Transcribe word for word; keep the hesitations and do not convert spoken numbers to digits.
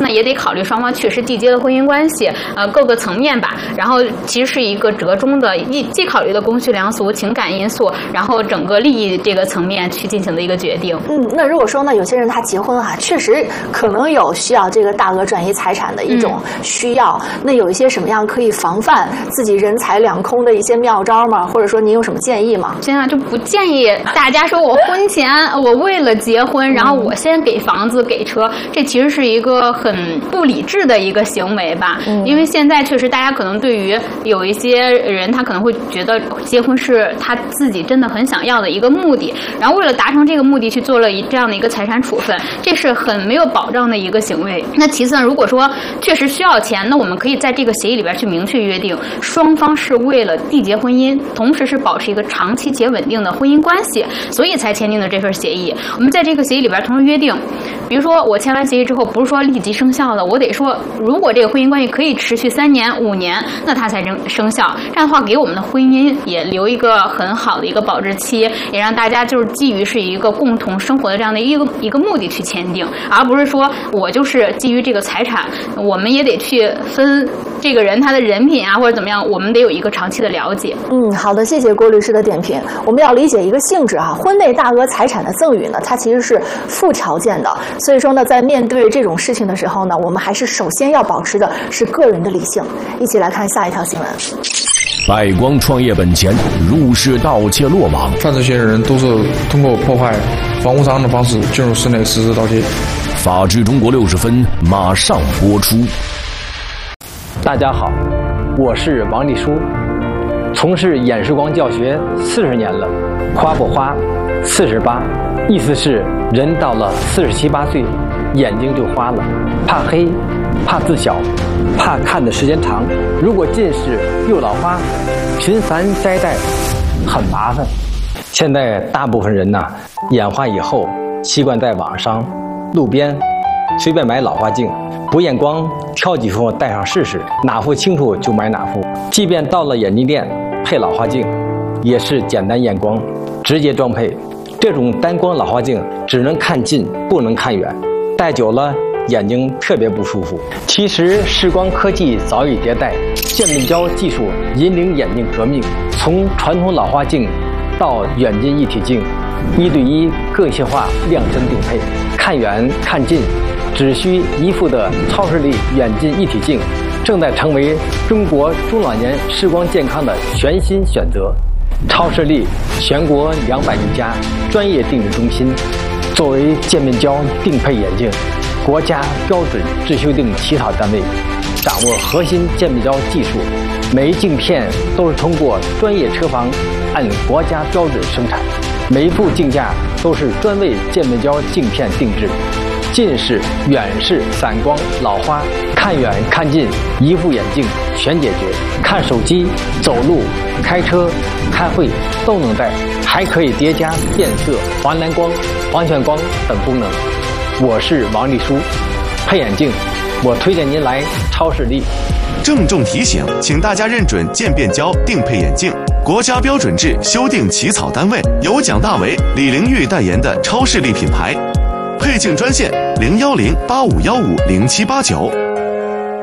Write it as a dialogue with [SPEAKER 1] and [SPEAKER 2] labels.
[SPEAKER 1] 呢，也得考虑双方确实缔结的婚姻关系，呃，各个层面吧。然后其实是一个折中的，既既考虑的公序良俗、情感因素，然后整个利益这个层面去进行的一个决定。
[SPEAKER 2] 嗯，那如果说呢，有些人他结婚哈、啊，确实可能有需要这个大额转移财产的一种需要，嗯、那有一些什么样可以防范自己人财两空的一些妙招吗？或者说您有什么建议吗？
[SPEAKER 1] 现在就不建议大家说我婚前我为了结婚，然后我先给房子给车，这其实是一个很不理智的一个行为吧。嗯、因为现在确实大家可能对于有一些人，他可能会觉得结婚是他自己真的很想要的一个目的，然后为了达成这个目的去做了一这样的一个财产处分，这是很没有保障的一个行为。那其次呢，如果说确实需要钱，那我们可以在这个协议里边去明确约定，双方是为了缔结婚姻，同时是保持一个长期且稳定的婚姻关系，所以才签订的这份协议。我们在这个协议里边同时约定，比如说我签完协议之后，不是说立即生效的，我得说如果这个婚姻关系可以持续三年、五年，那它才生生效。这样的话，给我们的婚姻也留一个很好的一个保质期，也让大家就是基于是一个共同生活的这样的一个一个目的去签订，而不是说我就是基于这个财产，我们也得去分这个人他的人品啊或者怎么样，我们得有一个长期的了解。
[SPEAKER 2] 嗯，好的，谢谢郭律师的点评。我们要理解一个性质哈、啊，婚内大额财产的赠与呢，它其实是附条件的，所以说呢，在面对这种事情的时候呢，我们还是首先要保持的是个人的理性。一起来看下一条新闻。
[SPEAKER 3] 百光创业本钱入室盗窃落网，
[SPEAKER 4] 犯罪嫌疑人都是通过破坏房屋商的方式进入室内实施盗窃。
[SPEAKER 3] 法治中国六十分马上播出。
[SPEAKER 5] 大家好，我是王立书，从事演示光教学四十年了。花不花，四十八，意思是人到了四十七八岁，眼睛就花了，怕黑，怕字小，怕看的时间长。如果近视又老花，频繁摘戴，很麻烦。现在大部分人呐、啊，眼花以后习惯在网上、路边随便买老花镜，不验光挑几副戴上试试，哪副清楚就买哪副。即便到了眼镜店配老花镜，也是简单验光，直接装配。这种单光老花镜只能看近，不能看远，戴久了眼睛特别不舒服。其实视光科技早已迭代，渐变焦技术引领眼镜革命，从传统老花镜到远近一体镜，一对一个性化量身定配，看远看近只需一副的超视力远近一体镜，正在成为中国中老年视光健康的全新选择。超视力全国两百余家专业定制中心，作为渐变焦定配眼镜国家标准制修订起草单位，掌握核心渐变焦技术，每一镜片都是通过专业车房按国家标准生产，每一副镜架都是专为渐变焦镜片定制。近视、远视、散光、老花，看远看近一副眼镜全解决。看手机、走路、开车、开会都能戴，还可以叠加变色、防蓝光、防眩光等功能。我是王立书，配眼镜我推荐您来超视力。
[SPEAKER 6] 郑重提醒，请大家认准渐变焦定配眼镜，国家标准制修订起草单位由蒋大为、李玲玉代言的超视力品牌。配镜专线零幺零八五幺五零七八九。